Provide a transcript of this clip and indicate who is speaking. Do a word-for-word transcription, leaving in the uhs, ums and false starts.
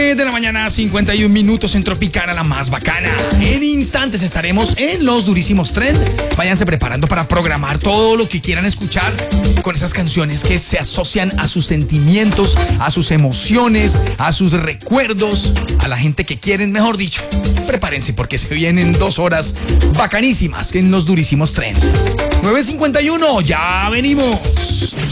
Speaker 1: nueve de la mañana, cincuenta y un minutos en Tropicana, la más bacana. En instantes estaremos en los durísimos trend. Váyanse preparando para programar todo lo que quieran escuchar con esas canciones que se asocian a sus sentimientos, a sus emociones, a sus recuerdos, a la gente que quieren, mejor dicho. Prepárense porque se vienen dos horas bacanísimas en los durísimos trend. nueve cincuenta y uno, ya venimos.